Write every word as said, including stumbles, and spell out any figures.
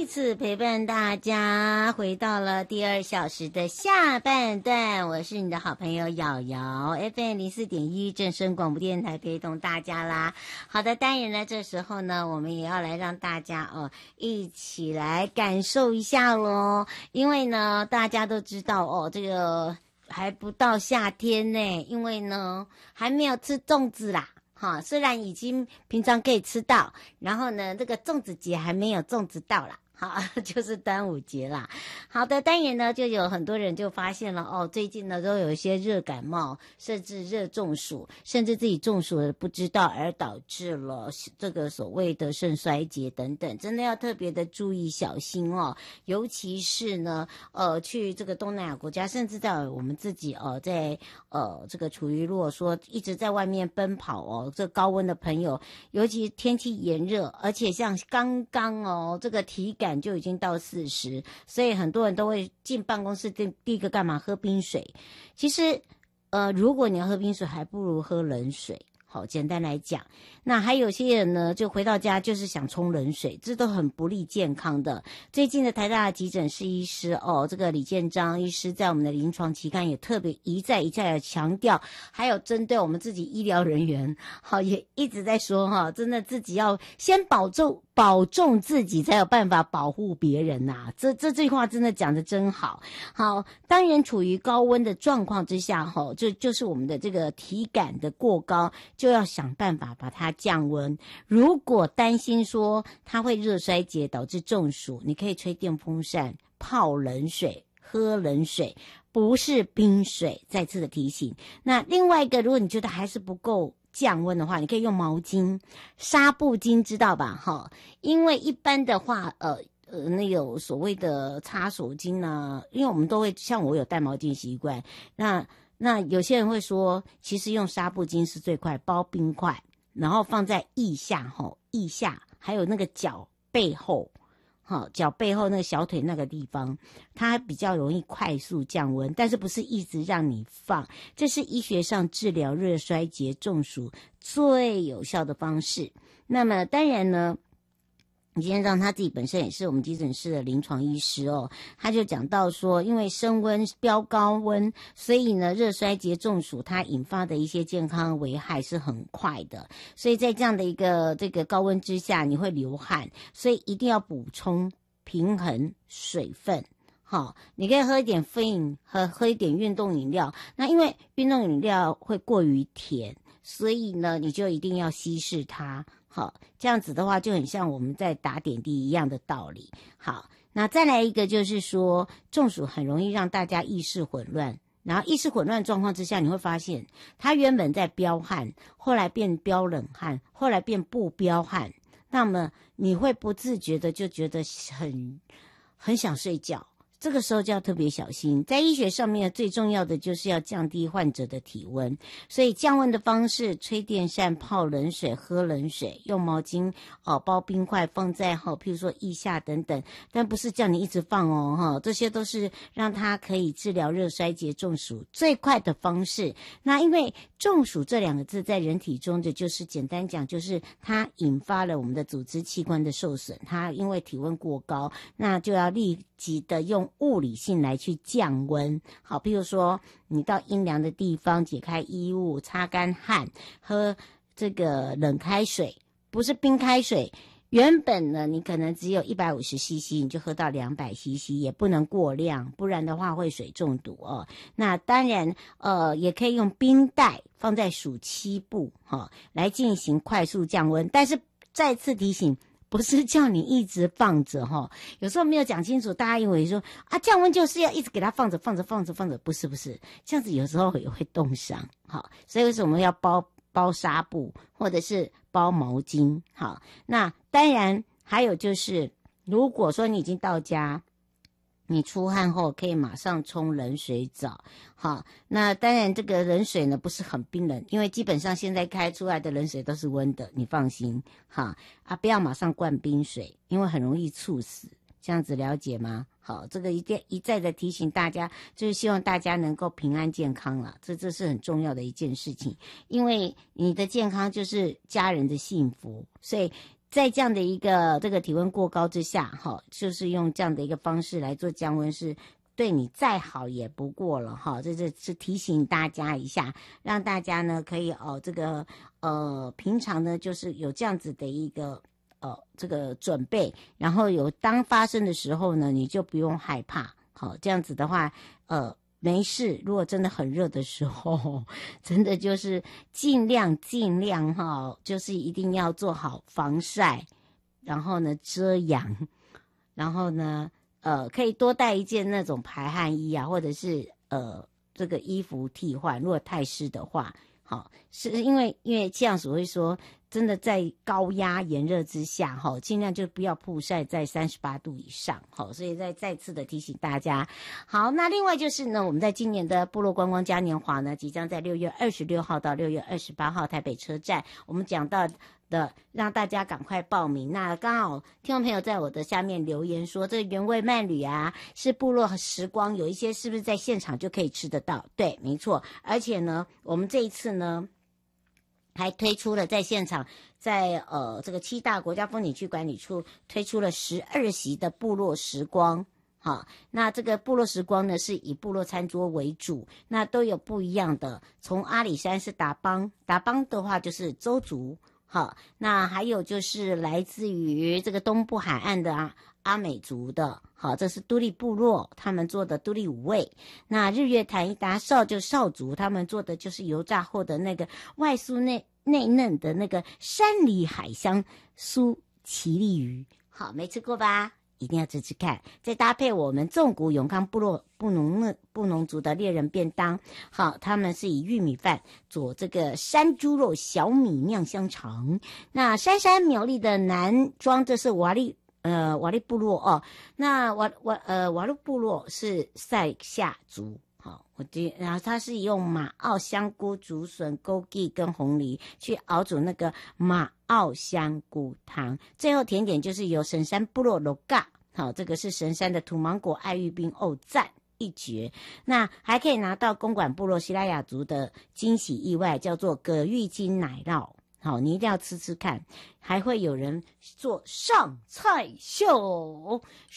次陪伴大家回到了第二小时的下半段，我是你的好朋友瑶瑶 F M 零四点一正声广播电台陪同大家啦。好的，当然呢，这时候呢，我们也要来让大家哦一起来感受一下咯，因为呢，大家都知道哦，这个还不到夏天呢，因为呢还没有吃粽子啦。哈，虽然已经平常可以吃到，然后呢，这个粽子节还没有粽子到啦。好，就是端午节啦。好的，当然呢，就有很多人就发现了哦，最近呢都有一些热感冒，甚至热中暑，甚至自己中暑了不知道，而导致了这个所谓的肾衰竭等等，真的要特别的注意小心哦。尤其是呢，呃，去这个东南亚国家，甚至在我们自己呃，在呃这个处于如果说一直在外面奔跑哦，这高温的朋友，尤其天气炎热，而且像刚刚哦，这个体感就已经到四十，所以很多人都会进办公室第第一个干嘛？喝冰水。其实，呃，如果你要喝冰水，还不如喝冷水。好，简单来讲，那还有些人呢，就回到家就是想冲冷水，这都很不利健康的。最近的台大急诊室医师哦，这个李建章医师在我们的临床期刊也特别一再一再的强调，还有针对我们自己医疗人员，好也一直在说哈，真的自己要先保重保重自己，才有办法保护别人呐、啊。这这句话真的讲得真好。好，当然处于高温的状况之下，哈，就就是我们的这个体感的过高。就要想办法把它降温。如果担心说它会热衰竭导致中暑，你可以吹电风扇、泡冷水、喝冷水，不是冰水。再次的提醒。那另外一个，如果你觉得还是不够降温的话，你可以用毛巾、纱布巾，知道吧？哈，因为一般的话，呃。呃，那有所谓的擦手巾啊，因为我们都会像我有带毛巾习惯，那那有些人会说，其实用纱布巾是最快，包冰块，然后放在腋下吼，腋下还有那个脚背后，好，脚背后那个小腿那个地方，它比较容易快速降温，但是不是一直让你放，这是医学上治疗热衰竭中暑最有效的方式。那么当然呢。今天让他自己本身也是我们急诊室的临床医师哦，他就讲到说，因为升温飙高温，所以呢热衰竭中暑它引发的一些健康危害是很快的，所以在这样的一个这个高温之下，你会流汗，所以一定要补充平衡水分。好，你可以喝一点啡饮和喝一点运动饮料，那因为运动饮料会过于甜，所以呢你就一定要稀释它。好，这样子的话就很像我们在打点滴一样的道理。好，那再来一个就是说，中暑很容易让大家意识混乱，然后意识混乱状况之下，你会发现他原本在飙汗，后来变飙冷汗，后来变不飙汗，那么你会不自觉的就觉得很很想睡觉。这个时候就要特别小心，在医学上面最重要的就是要降低患者的体温，所以降温的方式，吹电扇、泡冷水、喝冷水，用毛巾哦包冰块放在哈，譬如说腋下等等，但不是叫你一直放哦哈，这些都是让它可以治疗热衰竭中暑最快的方式。那因为中暑这两个字在人体中的就是简单讲，就是它引发了我们的组织器官的受损，它因为体温过高，那就要立即的用物理性来去降温。好，比如说你到阴凉的地方解开衣物，擦干汗，喝这个冷开水，不是冰开水。原本呢你可能只有一百五十 C C， 你就喝到两百 C C， 也不能过量，不然的话会水中毒哦。那当然呃也可以用冰袋放在暑期部哈、哦、来进行快速降温，但是再次提醒，不是叫你一直放着哈，有时候没有讲清楚，大家以为说啊降温就是要一直给它放着放着放着放着，不是不是，这样子有时候也会冻伤。好，所以为什么要包包纱布或者是包毛巾？好，那当然还有就是，如果说你已经到家，你出汗后可以马上冲冷水澡。好，那当然这个冷水呢不是很冰冷，因为基本上现在开出来的冷水都是温的，你放心。好啊，不要马上灌冰水，因为很容易猝死。这样子了解吗？好，这个一再一再的提醒大家，就是希望大家能够平安健康啦，这这是很重要的一件事情，因为你的健康就是家人的幸福，所以在这样的一个这个体温过高之下，哈，就是用这样的一个方式来做降温，是对你再好也不过了哈。这这是提醒大家一下，让大家呢可以哦，这个呃平常呢就是有这样子的一个呃这个准备，然后有当发生的时候呢，你就不用害怕。好，这样子的话，呃。没事，如果真的很热的时候，真的就是尽量尽量哈，就是一定要做好防晒，然后呢遮阳，然后呢呃可以多带一件那种排汗衣啊，或者是呃这个衣服替换，如果太湿的话，好，是因为因为气象署会说，真的在高压炎热之下，哈，尽量就不要曝晒在三十八度以上，好，所以再再次的提醒大家。好，那另外就是呢，我们在今年的部落观光嘉年华呢，即将在六月二十六号到六月二十八号台北车站，我们讲到的，让大家赶快报名。那刚好听众朋友在我的下面留言说，这个原味慢旅啊，是部落时光，有一些是不是在现场就可以吃得到？对，没错。而且呢，我们这一次呢，还推出了在现场，在呃这个七大国家风景区管理处推出了十二席的部落时光。好，那这个部落时光呢，是以部落餐桌为主，那都有不一样的。从阿里山是达邦，达邦的话就是邹族。好，那还有就是来自于这个东部海岸的啊阿美族的，好，这是都历部落他们做的都历五味。那日月潭一达少就少族他们做的就是油炸后的那个外酥内内嫩的那个山里海香酥奇力鱼，好，没吃过吧？一定要吃吃看，再搭配我们纵谷永康部落布农布农族的猎人便当，好，他们是以玉米饭做这个山猪肉小米酿香肠。那杉山苗栗的南庄，这是瓦利呃瓦利部落哦，那瓦瓦呃瓦利部落是塞夏族。好，我觉然后它是用马奥香菇、竹笋、枸杞跟红梨去熬煮那个马奥香菇汤，最后甜点就是由神山部落罗嘎，好，这个是神山的土芒果爱玉冰哦，赞一绝。那还可以拿到公馆部落西拉雅族的惊喜意外，叫做葛玉金奶酪。好，你一定要吃吃看，还会有人做上菜秀。